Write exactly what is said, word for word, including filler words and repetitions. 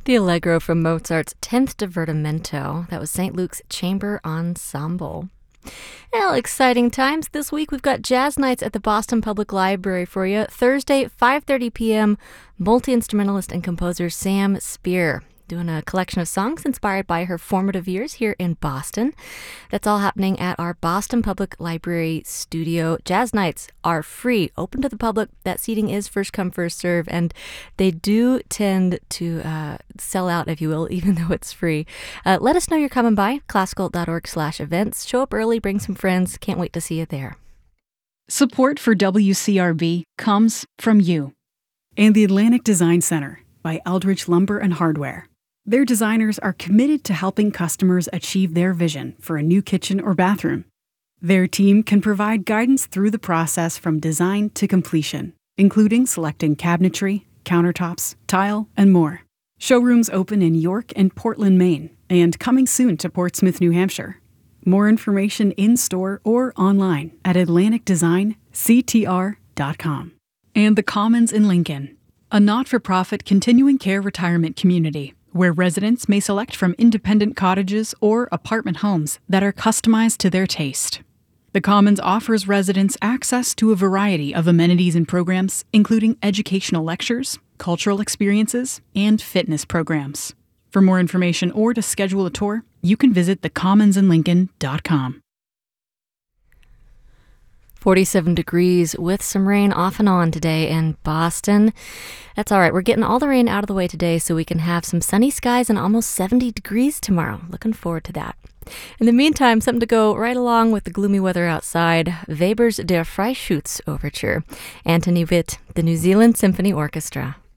The Allegro from Mozart's tenth Divertimento. That was Saint Luke's Chamber Ensemble. Well, exciting times. This week we've got jazz nights at the Boston Public Library for you. Thursday, five thirty p.m., multi-instrumentalist and composer Sam Spear doing a collection of songs inspired by her formative years here in Boston. That's all happening at our Boston Public Library studio. Jazz nights are free, open to the public. That seating is first come, first serve, and they do tend to uh, sell out, if you will, even though it's free. Uh, let us know you're coming by, classical.org slash events. Show up early, bring some friends. Can't wait to see you there. Support for W C R B comes from you and the Atlantic Design Center by Eldridge Lumber and Hardware. Their designers are committed to helping customers achieve their vision for a new kitchen or bathroom. Their team can provide guidance through the process from design to completion, including selecting cabinetry, countertops, tile, and more. Showrooms open in York and Portland, Maine, and coming soon to Portsmouth, New Hampshire. More information in-store or online at atlantic design c t r dot com. And the Commons in Lincoln, a not-for-profit continuing care retirement community where residents may select from independent cottages or apartment homes that are customized to their taste. The Commons offers residents access to a variety of amenities and programs, including educational lectures, cultural experiences, and fitness programs. For more information or to schedule a tour, you can visit the commons in lincoln dot com. forty-seven degrees with some rain off and on today in Boston. That's all right. We're getting all the rain out of the way today so we can have some sunny skies and almost seventy degrees tomorrow. Looking forward to that. In the meantime, something to go right along with the gloomy weather outside. Weber's Der Freischütz Overture. Anthony Witt, the New Zealand Symphony Orchestra.